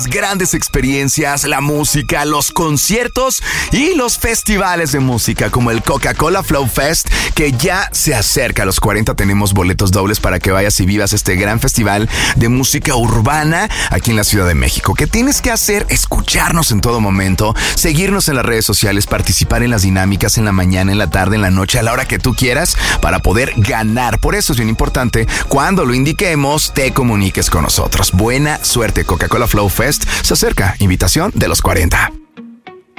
Grandes experiencias, la música, los conciertos y los festivales de música como el Coca-Cola Flow Fest, que ya se acerca. A los 40 tenemos boletos dobles para que vayas y vivas este gran festival de música urbana aquí en la Ciudad de México. ¿Qué tienes que hacer? Escucharnos en todo momento, seguirnos en las redes sociales, participar en las dinámicas en la mañana, en la tarde, en la noche, a la hora que tú quieras para poder ganar. Por eso es bien importante, cuando lo indiquemos, te comuniques con nosotros. Buena suerte. Coca-Cola Flow Fest se acerca. Invitación de los 40.